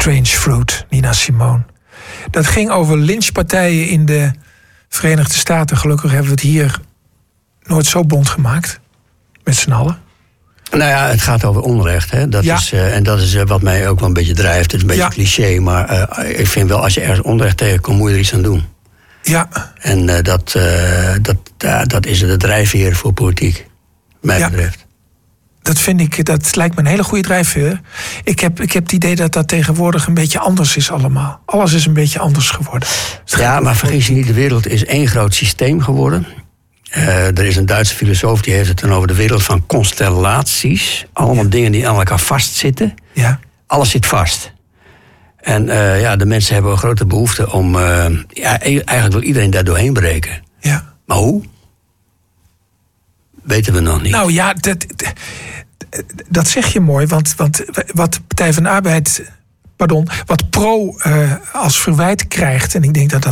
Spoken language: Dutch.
Strange Fruit, Nina Simone. Dat ging over lynchpartijen in de Verenigde Staten. Gelukkig hebben we het hier nooit zo bond gemaakt. Met z'n allen. Nou ja, het gaat over onrecht. Hè? Dat is wat mij ook wel een beetje drijft. Het is een beetje cliché, maar ik vind wel... als je ergens onrecht tegenkomt, moet je er iets aan doen. Ja. En dat is de drijfveer voor politiek, mij betreft. Dat lijkt me een hele goede drijfveer. Ik heb het idee dat tegenwoordig een beetje anders is allemaal. Alles is een beetje anders geworden. Ja, maar vergis je niet, de wereld is één groot systeem geworden. Er is een Duitse filosoof die heeft het dan over de wereld van constellaties. Allemaal dingen die aan elkaar vastzitten. Ja. Alles zit vast. En de mensen hebben een grote behoefte om... eigenlijk wil iedereen daar doorheen breken. Ja. Maar hoe? Weten we nog niet. Nou ja, dat zeg je mooi. Want wat de Partij van de Arbeid... wat Pro als verwijt krijgt... en ik denk dat